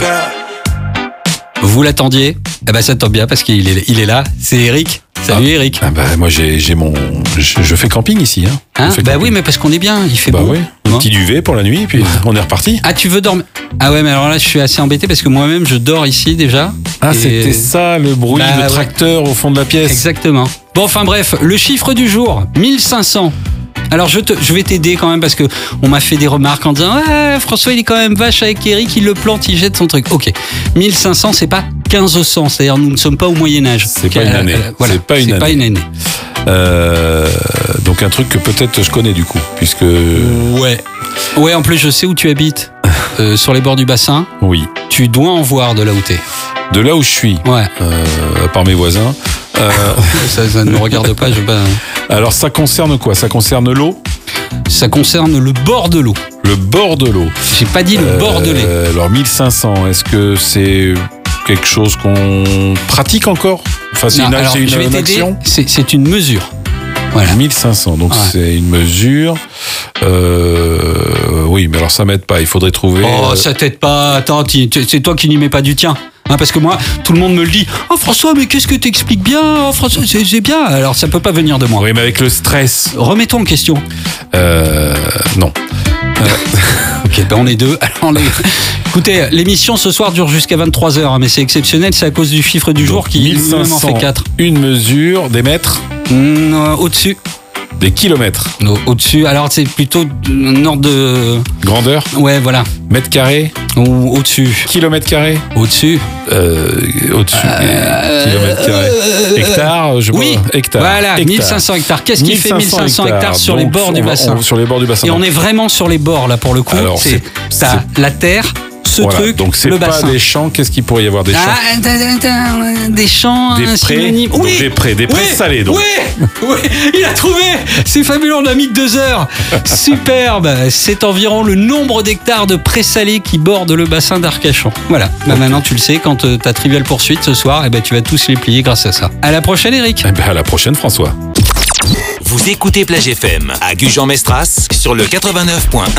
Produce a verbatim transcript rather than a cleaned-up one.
Vous l'attendiez? Eh ben ça tombe bien parce qu'il est, il est là. C'est Eric. Salut ah, Eric. Ah bah, moi j'ai, j'ai mon, je, je fais camping ici. Hein. Hein bah camping. Oui, mais parce qu'on est bien. Il fait bah beau. Oui. Un petit duvet pour la nuit, puis on est reparti. Ah, tu veux dormir? Ah ouais, mais alors là, je suis assez embêté parce que moi-même, je dors ici déjà. Ah, et... c'était ça le bruit bah, de tracteur ouais. au fond de la pièce. Exactement. Bon, enfin bref, le chiffre du jour, mille cinq cents. Alors je, te, je vais t'aider quand même parce que on m'a fait des remarques en disant ah, François il est quand même vache avec Eric, il le plante, il jette son truc. Ok, mille cinq cents c'est pas quinze cents, c'est-à-dire nous ne sommes pas au Moyen-Âge. C'est pas une année. Euh, voilà, c'est pas une c'est année. Pas une année. Euh, donc un truc que peut-être je connais du coup, puisque... Ouais. Ouais, en plus je sais où tu habites, euh, sur les bords du bassin. Oui. Tu dois en voir de là où t'es. De là où je suis, ouais. euh, par mes voisins. Euh... ça, ça ne me regarde pas, je veux pas... Alors ça concerne quoi? Ça concerne l'eau? Ça concerne le bord de l'eau. Le bord de l'eau. J'ai pas dit le euh, bordelais. Alors mille cinq cents, est-ce que c'est quelque chose qu'on pratique encore? Enfin, c'est non, une, alors, c'est une, je vais une t'aider. action c'est, c'est une mesure. Voilà. mille cinq cents, donc ouais. c'est une mesure. Euh, oui, mais alors ça m'aide pas. Il faudrait trouver. Oh, ça t'aide pas. Attends, c'est toi qui n'y mets pas du tien. Hein, parce que moi, tout le monde me le dit. Oh François, mais qu'est-ce que t'expliques bien? Oh François, c'est, c'est bien. Alors ça peut pas venir de moi. Oui, mais avec le stress. Remets-toi en question. Euh, non. Euh, ok, ben on est deux. Alors, les... Écoutez, l'émission ce soir dure jusqu'à vingt-trois heures, hein, mais c'est exceptionnel, c'est à cause du chiffre du donc, jour qui mille cinq cents, en fait quatre. Une mesure, des mètres mmh, euh, Au-dessus. Des kilomètres. Au- Au-dessus, alors c'est plutôt un ordre de... Grandeur. Ouais, voilà. Mètre carré. Ou au-dessus. Kilomètre carré. Au-dessus. Euh, au-dessus. Euh, kilomètre carré. Euh, hectare, je oui, vois. Hectare. Voilà, hectare. mille cinq cents hectares. Qu'est-ce qui fait mille cinq cents hectares, hectares sur donc, les bords du va, bassin on, Sur les bords du bassin. Et donc. on est vraiment sur les bords, là, pour le coup. Alors, c'est, c'est, t'as c'est... la terre... Ce voilà, truc, donc c'est le pas bassin. Des champs, qu'est-ce qu'il pourrait y avoir des champs? Ah, des champs, des un prés, synonyme. donc Oui, des prés, des prés oui, salés donc. Oui, oui, il a trouvé. C'est fabuleux, on a mis que deux heures. Superbe. C'est environ le nombre d'hectares de prés salés qui bordent le bassin d'Arcachon. Voilà. Bah, maintenant tu le sais, quand euh, t'as Trivial Poursuite ce soir, eh ben tu vas tous les plier grâce à ça. À la prochaine, Eric. Eh ben à la prochaine, François. Vous écoutez Plage F M à Gujan-Mestras sur le quatre-vingt-neuf point un.